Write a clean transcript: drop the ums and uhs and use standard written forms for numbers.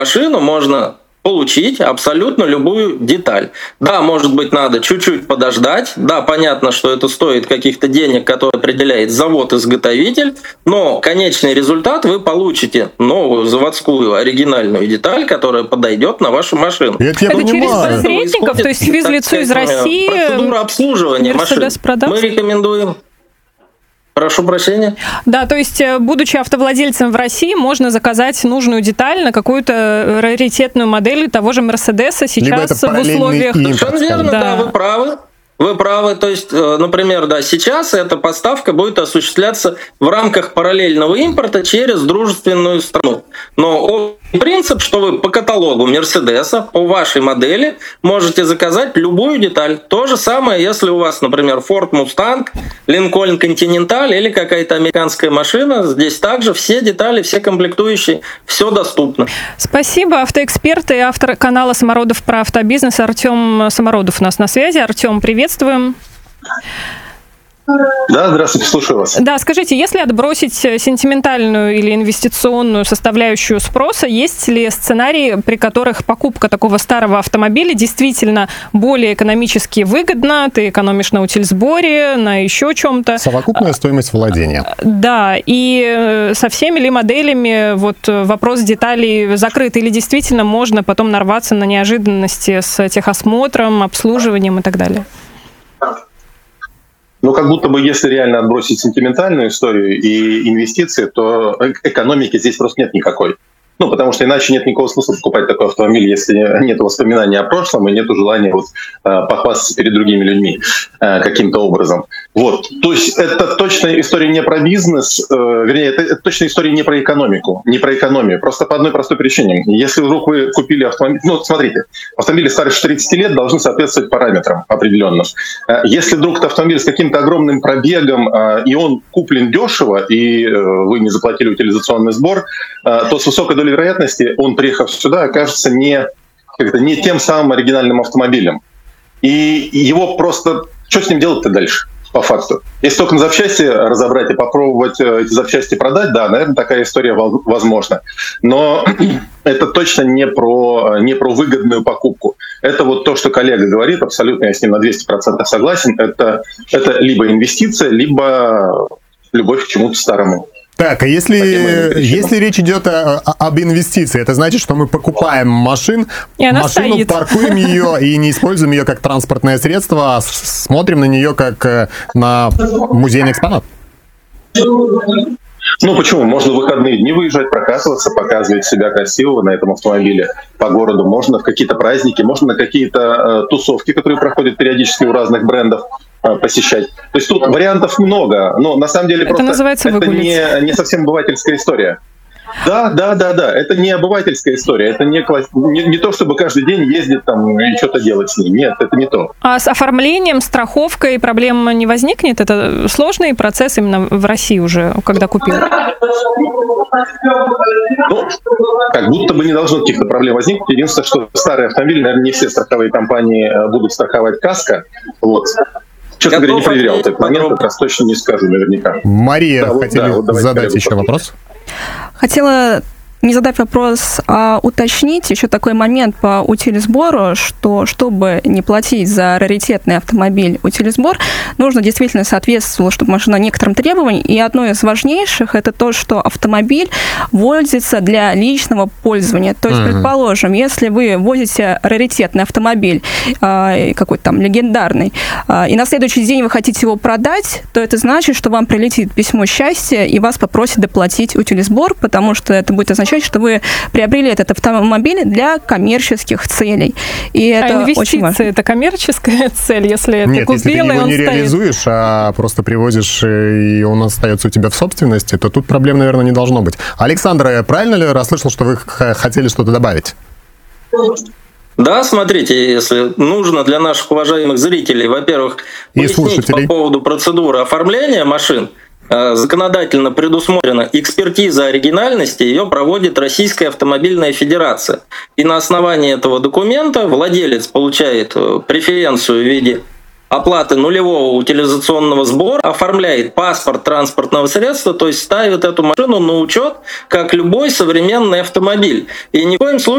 машину можно получить абсолютно любую деталь. Да, может быть, надо чуть-чуть подождать. Да, понятно, что это стоит каких-то денег, которые определяет завод-изготовитель, но конечный результат вы получите новую заводскую оригинальную деталь, которая подойдет на вашу машину. Это через посредников, то есть физлицу из России. Процедура обслуживания машин. Мы рекомендуем. Прошу прощения? Да, то есть, будучи автовладельцем в России, можно заказать нужную деталь на какую-то раритетную модель того же Мерседеса сейчас в условиях... Совершенно верно, да, вы правы. Вы правы. То есть, например, да, сейчас эта поставка будет осуществляться в рамках параллельного импорта через дружественную страну. Но принцип, что вы по каталогу Мерседеса, по вашей модели можете заказать любую деталь. То же самое, если у вас, например, Ford Mustang, Lincoln Continental или какая-то американская машина, здесь также все детали, все комплектующие, все доступно. Спасибо. Автоэксперт и автор канала «Самородов про автобизнес» Артем Самородов у нас на связи. Артем, приветствуем. Да, здравствуйте, слушаю вас. Да, скажите, если отбросить сентиментальную или инвестиционную составляющую спроса, есть ли сценарии, при которых покупка такого старого автомобиля действительно более экономически выгодна, ты экономишь на утильсборе, на еще чем-то? Совокупная стоимость владения. Да, и со всеми ли моделями вот вопрос деталей закрыт, или действительно можно потом нарваться на неожиданности с техосмотром, обслуживанием и так далее? Ну, как будто бы, если реально отбросить сентиментальную историю и инвестиции, то экономики здесь просто нет никакой. Ну, потому что иначе нет никакого смысла покупать такой автомобиль, если нет воспоминаний о прошлом и нет желания похвастаться перед другими людьми каким-то образом. Вот. То есть это точно история не про бизнес, вернее, это точно история не про экономику, не про экономию. Просто по одной простой причине. Если вдруг вы купили автомобиль... Ну, смотрите, автомобили старше 30 лет должны соответствовать параметрам определенным. Если вдруг это автомобиль с каким-то огромным пробегом, и он куплен дешево, и вы не заплатили утилизационный сбор, то с высокой долей вероятности он, приехав сюда, окажется не тем самым оригинальным автомобилем. И его просто... Что с ним делать-то дальше, по факту? Если только на запчасти разобрать и попробовать эти запчасти продать, да, наверное, такая история возможна. Но это точно не про выгодную покупку. Это вот то, что коллега говорит, абсолютно я с ним на 200% согласен. Это либо инвестиция, либо любовь к чему-то старому. Так, а если речь идет об инвестиции, это значит, что мы покупаем машину, стоит. паркуем ее и не используем ее как транспортное средство, а смотрим на нее как на музейный экспонат? Ну почему? Можно в выходные дни выезжать, прокатываться, показывать себя красивого на этом автомобиле по городу. Можно в какие-то праздники, можно на какие-то тусовки, которые проходят периодически у разных брендов, посещать. То есть тут вариантов много, но на самом деле это не совсем обывательская история. Да, это не обывательская история, это не то, чтобы каждый день ездить там и что-то делать с ней. Нет, это не то. А с оформлением, страховкой проблем не возникнет? Это сложный процесс именно в России уже, когда купил? Ну, как будто бы не должно каких-то проблем возникнуть. Единственное, что старые автомобили, наверное, не все страховые компании будут страховать каско. Вот. Честно говоря, не проверял этот момент, как раз точно не скажу наверняка. Мария, хотели задать еще вопрос? Хотела не задать вопрос, а уточнить еще такой момент по утилизбору, что чтобы не платить за раритетный автомобиль утилизбор, нужно действительно соответствовало, чтобы машина некоторым требованиям. И одно из важнейших – это то, что автомобиль возится для личного пользования. То есть, предположим, если вы возите раритетный автомобиль, какой-то там легендарный, и на следующий день вы хотите его продать, то это значит, что вам прилетит письмо счастья, и вас попросят доплатить утилизбор, потому что это будет означать, что вы приобрели этот автомобиль для коммерческих целей. И это инвестиции очень важно. Это коммерческая цель, если Нет, ты купил, если ты его не реализуешь, а просто привозишь, и он остается у тебя в собственности, то тут проблем, наверное, не должно быть. Александр, правильно ли расслышал, что вы хотели что-то добавить? Да, смотрите, если нужно для наших уважаемых зрителей, во-первых, пояснить по поводу процедуры оформления машин, законодательно предусмотрена экспертиза оригинальности, ее проводит Российская автомобильная федерация. И на основании этого документа владелец получает преференцию в виде оплаты нулевого утилизационного сбора, оформляет паспорт транспортного средства, то есть ставит эту машину на учет, как любой современный автомобиль. И ни в коем случае